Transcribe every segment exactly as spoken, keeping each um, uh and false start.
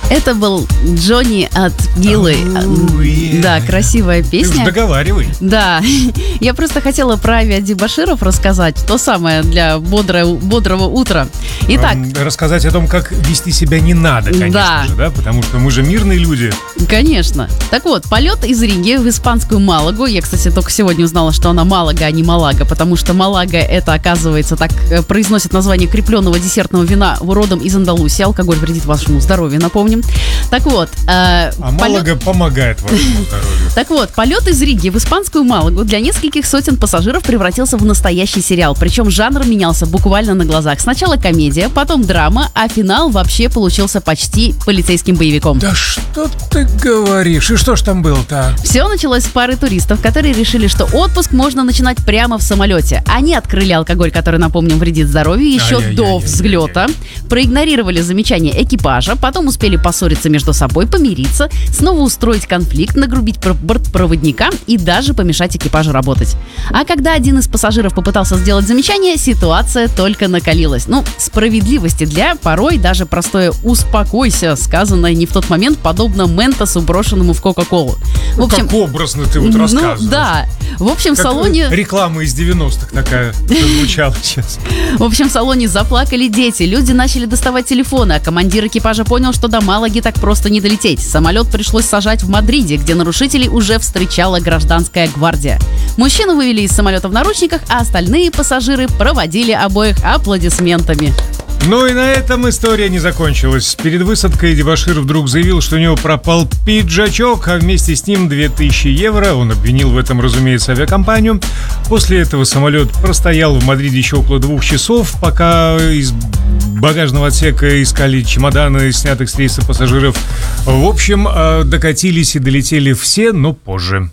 Это был Джонни от Гиллы. Oh, yeah. Да, красивая песня. Ты уж договаривай. Да, я просто хотела про авиадебоширов рассказать. То самое для бодрого, бодрого утра. Итак, рассказать о том, как вести себя не надо, конечно да. же, да? Потому что мы же мирные люди. Конечно. Так вот, полет из Риги в испанскую Малагу. Я, кстати, только сегодня узнала, что она Малага, а не Малага, потому что Малага — это, оказывается, так произносит название крепленного десертного вина родом из Андалусии. Алкоголь вредит вашему здоровью, напомним. Так вот. Э, а полет... Малага помогает вашему здоровью. Так вот, полет из Риги в испанскую Малагу для нескольких сотен пассажиров превратился в настоящий сериал. Причем жанр менялся буквально на глазах. Сначала комедия, потом драма, а финал вообще получился почти полицейским боевиком. Да что ты говоришь? И что ж там было-то? Все началось с пары туристов, которые решили, что отпуск можно начинать прямо в самолете. Они открыли алкоголь, который, напомним, вредит здоровью, еще Ай-яй-яй-яй-яй. до взлета, проигнорировали замечания экипажа, потом успели поссориться между собой, помириться, снова устроить конфликт, нагрубить бортпроводника и даже помешать экипажу работать. А когда один из пассажиров попытался сделать замечание, ситуация только накалилась. Ну, справедливости для порой даже простое «успокойся», сказанное не в тот момент, подобно Ментосу, брошенному в Кока-Колу. В общем, как образно ты вот рассказываешь. Ну, да. В общем, как в салоне... реклама из девяностых такая звучала сейчас. В общем, в салоне заплакали дети, люди начали доставать телефоны, а командир экипажа понял, что до Малаги так просто не долететь. Самолет пришлось сажать в Мадриде, где нарушителей уже встречала гражданская гвардия. Мужчину вывели из самолета в наручниках, а остальные пассажиры проводили обоих аплодисментами. Ну и на этом история не закончилась. Перед высадкой дебошир вдруг заявил, что у него пропал пиджачок, а вместе с ним две тысячи евро. Он обвинил в этом, разумеется, авиакомпанию. После этого самолет простоял в Мадриде еще около двух часов, пока из багажного отсека искали чемоданы снятых с рейса пассажиров. В общем, докатились и долетели все, но позже.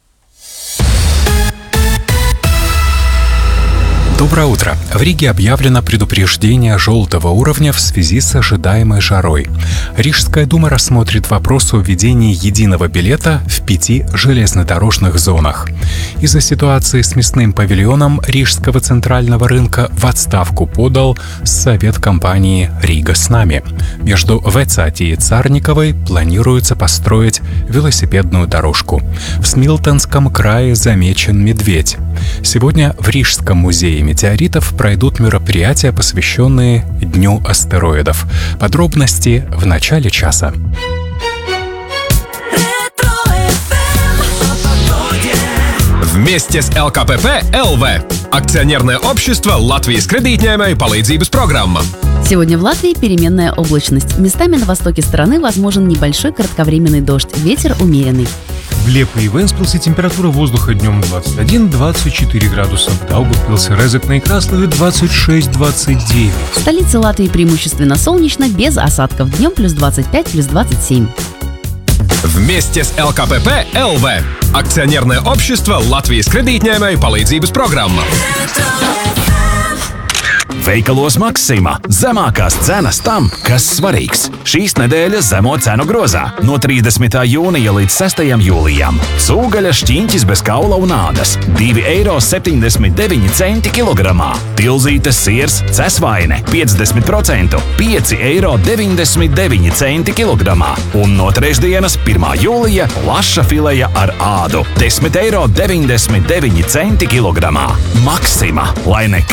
Доброе утро. В Риге объявлено предупреждение желтого уровня в связи с ожидаемой жарой. Рижская дума рассмотрит вопрос о введении единого билета в пяти железнодорожных зонах. Из-за ситуации с мясным павильоном Рижского центрального рынка в отставку подал совет компании «Рига с нами». Между Вецати и Царниковой планируется построить велосипедную дорожку. В Смилтонском крае замечен медведь. Сегодня в Рижском музее метеоритов пройдут мероприятия, посвященные Дню астероидов. Подробности в начале часа. Вместе с эл ка пэ пэ эл вэ. Акционерное общество Латвijas кредитņēmēju palīdzības программа. Сегодня в Латвии переменная облачность. Местами на востоке страны возможен небольшой кратковременный дождь. Ветер умеренный. В Лепе и Венспилсе температура воздуха днем двадцать один - двадцать четыре градуса. В Даугавпилсе, Резекне и Краслове двадцать шесть - двадцать девять. В столице Латвии преимущественно солнечно, без осадков. Днем плюс двадцать пять - плюс двадцать семь. Вместе с эл ка пэ пэ эл вэ. Акционерное общество Латвijas kreditņēmēju palīdzības programma. Veikalos Maksima zemākās cenas tam, kas svarīgs. Šīs nedēļas zemo cenu grozā no trīsdesmitā jūnija līdz sestajam jūlijam. Cūgaļa šķiņķis bez kaula un ādas - divi eiro septiņdesmit deviņi centi kilogramā. Tilzītes siers cesvaine piecdesmit procenti - pieci eiro deviņdesmit deviņi centi kilogramā. Un no trešdienas pirmā jūlija laša fileja ar ādu - desmit eiro deviņdesmit deviņi centi kilogramā. Maksima, lai nekad